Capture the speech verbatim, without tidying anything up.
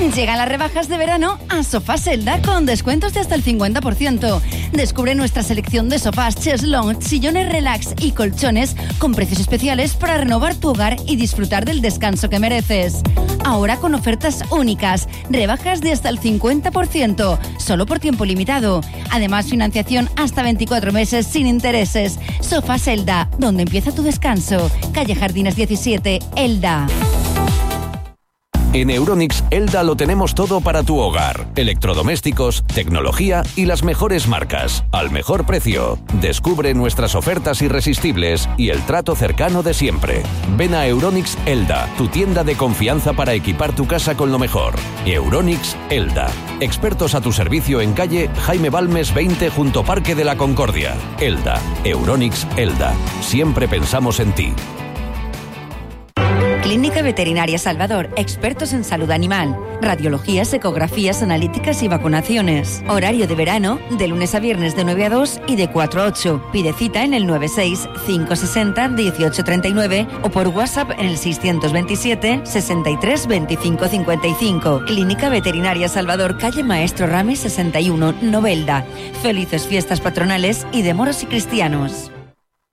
Llegan las rebajas de verano a Sofás Elda con descuentos de hasta el cincuenta por ciento. Descubre nuestra selección de sofás, cheslong, sillones relax y colchones con precios especiales para renovar tu hogar y disfrutar del descanso que mereces. Ahora con ofertas únicas, rebajas de hasta el cincuenta por ciento, solo por tiempo limitado. Además, financiación hasta veinticuatro meses sin intereses. Sofás Elda, donde empieza tu descanso. Calle Jardines diecisiete, Elda. En Euronics Elda lo tenemos todo para tu hogar. Electrodomésticos, tecnología y las mejores marcas. Al mejor precio. Descubre nuestras ofertas irresistibles y el trato cercano de siempre. Ven a Euronics Elda, tu tienda de confianza para equipar tu casa con lo mejor. Euronics Elda. Expertos a tu servicio en calle Jaime Balmes veinte junto Parque de la Concordia. Elda. Euronics Elda. Siempre pensamos en ti. Clínica Veterinaria Salvador, expertos en salud animal, radiologías, ecografías, analíticas y vacunaciones. Horario de verano, de lunes a viernes de nueve a dos y de cuatro a ocho. Pide cita en el noventa y seis, quinientos sesenta, dieciocho treinta y nueve o por WhatsApp en el seiscientos veintisiete, sesenta y tres, veinticinco cincuenta y cinco. Clínica Veterinaria Salvador, calle Maestro Ramis sesenta y uno, Novelda. Felices fiestas patronales y de moros y cristianos.